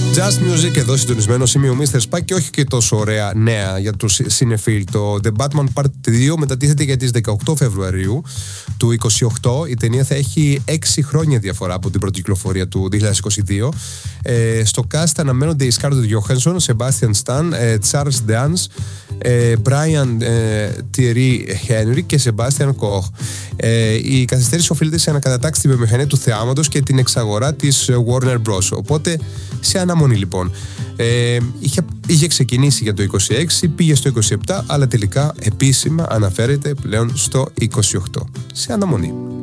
Just Music, εδώ συντονισμένο σημείο Mr. Spike, και όχι και τόσο ωραία νέα για τους συνεφίλ. Το The Batman Part 2 μετατίθεται για τις 18 Φεβρουαρίου του 2028. Η ταινία θα έχει 6 χρόνια διαφορά από την πρώτη κυκλοφορία του 2022. Στο cast αναμένονται η Scarlett Johansson, Sebastian Stan, Charles Dance, Brian Thierry Henry και Sebastian Koch. Η καθυστέρηση οφείλεται σε ανακατατάξει τη βιομηχανία του θεάματος και την εξαγορά της Warner Bros. Οπότε σε αναμονή λοιπόν. Είχε ξεκινήσει για το 26, πήγε στο 27, αλλά τελικά επίσημα αναφέρεται πλέον στο 28. Σε αναμονή.